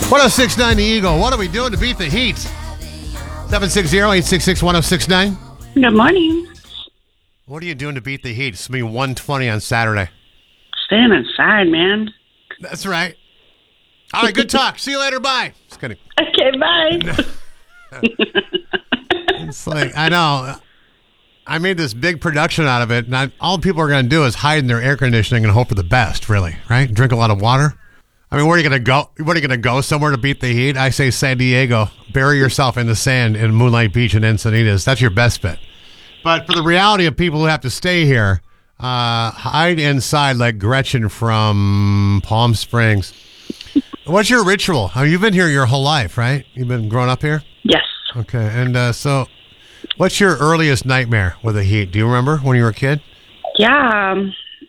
1069 The Eagle. What are we doing to beat the heat? 760-866-1069. Good morning. What are you doing to beat the heat? It's going to be 120 on Saturday. Staying inside, man. That's right. All right, good talk. See you later. Bye. Just kidding. Okay, bye. It's like, I know. I made this big production out of it, and all people are going to do is hide in their air conditioning and hope for the best, really, right? Drink a lot of water. I mean, where are you going to go? Where are you going to go? Somewhere to beat the heat? I say San Diego. Bury yourself in the sand in Moonlight Beach and Encinitas. That's your best bet. But for the reality of people who have to stay here, hide inside like Gretchen from Palm Springs. What's your ritual? I mean, you've been here your whole life, right? You've been growing up here? Yes. Okay. And so what's your earliest nightmare with the heat? Do you remember when you were a kid? Yeah.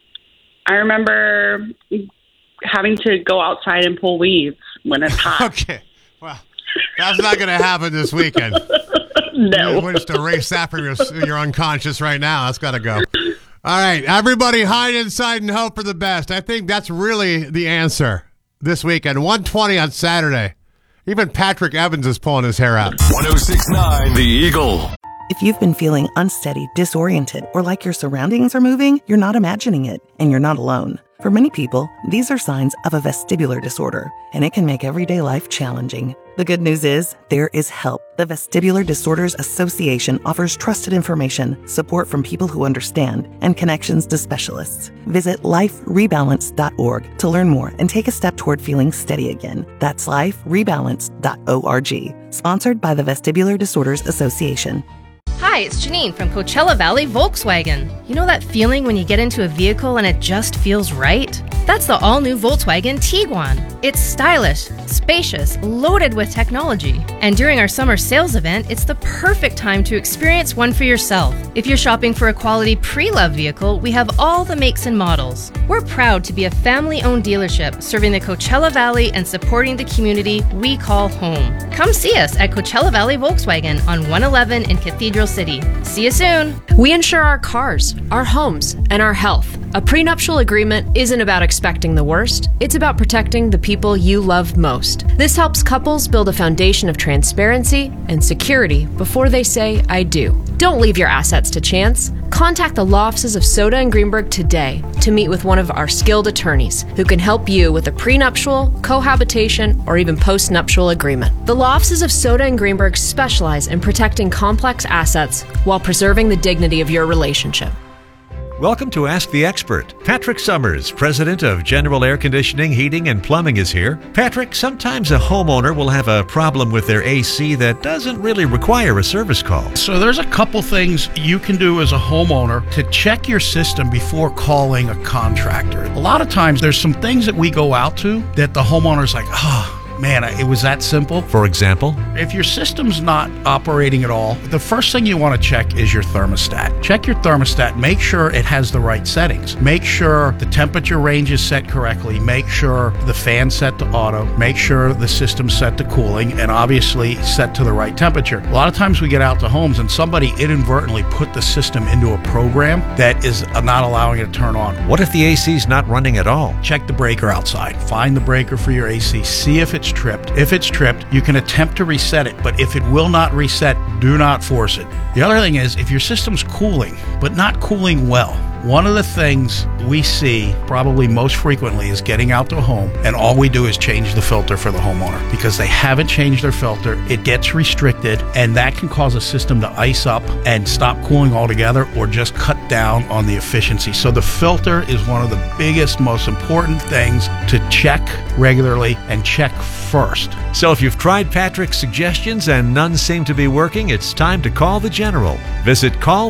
I remember having to go outside and pull weeds when it's hot. Okay. Well, that's not going to happen this weekend. No. We're just erase that from your unconscious right now. That's got to go. All right. Everybody hide inside and hope for the best. I think that's really the answer this weekend. 120 on Saturday. Even Patrick Evans is pulling his hair out. 1069 The Eagle. If you've been feeling unsteady, disoriented, or like your surroundings are moving, you're not imagining it, and you're not alone. For many people, these are signs of a vestibular disorder, and it can make everyday life challenging. The good news is, there is help. The Vestibular Disorders Association offers trusted information, support from people who understand, and connections to specialists. Visit liferebalance.org to learn more and take a step toward feeling steady again. That's liferebalance.org. Sponsored by the Vestibular Disorders Association. Hi, it's Janine from Coachella Valley Volkswagen. You know that feeling when you get into a vehicle and it just feels right? That's the all-new Volkswagen Tiguan. It's stylish, spacious, loaded with technology. And during our summer sales event, it's the perfect time to experience one for yourself. If you're shopping for a quality pre-loved vehicle, we have all the makes and models. We're proud to be a family-owned dealership serving the Coachella Valley and supporting the community we call home. Come see us at Coachella Valley Volkswagen on 111 in Cathedral City. See you soon. We insure our cars, our homes, and our health. A prenuptial agreement isn't about expecting the worst. It's about protecting the people you love most. This helps couples build a foundation of transparency and security before they say, I do. Don't leave your assets to chance. Contact the law offices of Soda and Greenberg today to meet with one of our skilled attorneys who can help you with a prenuptial, cohabitation, or even postnuptial agreement. The law offices of Soda and Greenberg specialize in protecting complex assets while preserving the dignity of your relationship. Welcome to Ask the Expert. Patrick Summers, president of General Air Conditioning, Heating, and Plumbing is here. Patrick, sometimes a homeowner will have a problem with their AC that doesn't really require a service call. So there's a couple things you can do as a homeowner to check your system before calling a contractor. A lot of times there's some things that we go out to that the homeowner's like, man, it was that simple. For example? If your system's not operating at all, the first thing you want to check is your thermostat. Check your thermostat. Make sure it has the right settings. Make sure the temperature range is set correctly. Make sure the fan's set to auto. Make sure the system's set to cooling and obviously set to the right temperature. A lot of times we get out to homes and somebody inadvertently put the system into a program that is not allowing it to turn on. What if the AC's not running at all? Check the breaker outside. Find the breaker for your AC. See if it's tripped. If it's tripped, you can attempt to reset it, but if it will not reset, do not force it. The other thing is, if your system's cooling, but not cooling well, one of the things we see probably most frequently is getting out to a home and all we do is change the filter for the homeowner because they haven't changed their filter. It gets restricted and that can cause a system to ice up and stop cooling altogether or just cut down on the efficiency. So the filter is one of the biggest, most important things to check regularly and check first. So if you've tried Patrick's suggestions and none seem to be working, it's time to call the General. Visit